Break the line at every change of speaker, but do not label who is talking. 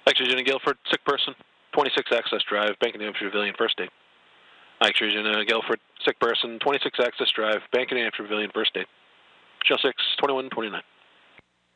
Oxygen and Guilford, sick person, 26 Access Drive, Bank of New Hampshire Pavilion, first date. Oxygen and Guilford, sick person, 26 Access Drive, Bank of New Hampshire Pavilion, first date. Shell 6, 2129.